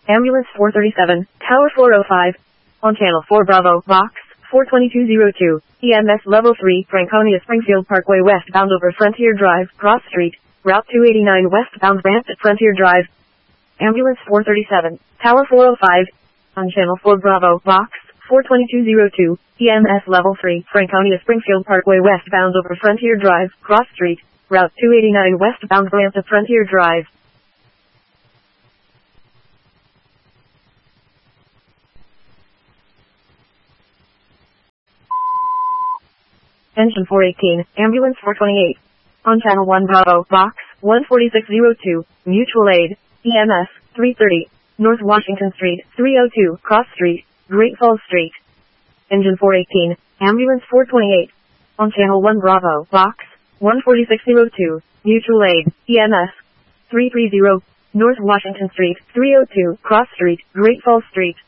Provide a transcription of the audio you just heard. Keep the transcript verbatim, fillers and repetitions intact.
Ambulance four thirty-seven, Tower four oh five. On Channel four Bravo, Box four two two zero two. E M S Level three, Franconia Springfield Parkway westbound over Frontier Drive, Cross Street. Route two eighty-nine westbound ramp at Frontier Drive. Ambulance four thirty-seven, Tower four oh five. On Channel four Bravo, Box four two two zero two. E M S Level three, Franconia Springfield Parkway westbound over Frontier Drive, Cross Street. Route two eighty-nine westbound ramp at Frontier Drive. Engine four eighteen, Ambulance four twenty-eight. On Channel one Bravo, Box one four six zero two, Mutual Aid, E M S three thirty, North Washington Street, three oh two, Cross Street, Great Falls Street. Engine four eighteen, Ambulance four twenty-eight. On Channel one Bravo, Box one four six zero two, Mutual Aid, E M S three thirty, North Washington Street, three oh two, Cross Street, Great Falls Street.